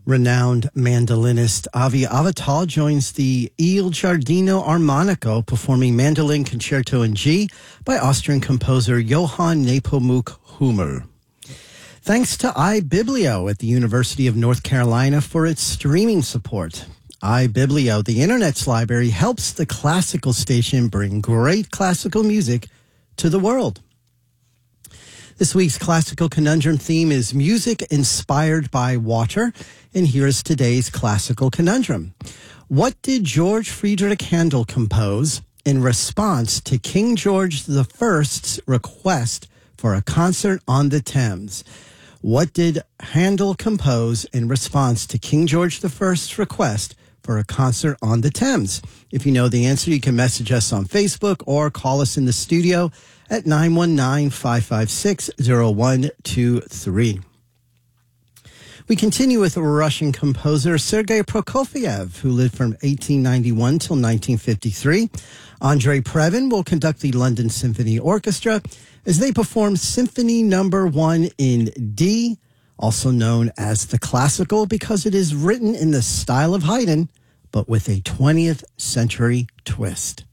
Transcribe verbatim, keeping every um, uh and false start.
Renowned mandolinist Avi Avital joins the Il Giardino Armonico performing Mandolin Concerto in G by Austrian composer Johann Nepomuk Hummel. Thanks to iBiblio at the University of North Carolina for its streaming support. iBiblio, the Internet's library, helps the classical station bring great classical music to the world. This week's Classical Conundrum theme is music inspired by water, and here's today's Classical Conundrum. What did George Friedrich Handel compose in response to King George the First's request for a concert on the Thames? What did Handel compose in response to King George the First's request for a concert on the Thames? If you know the answer, you can message us on Facebook or call us in the studio at nine one nine, five five six, zero one two three. We continue with Russian composer Sergei Prokofiev, who lived from eighteen ninety-one till nineteen fifty-three. Andrei Previn will conduct the London Symphony Orchestra as they perform Symphony Number One in D, also known as the Classical because it is written in the style of Haydn, but with a twentieth century twist.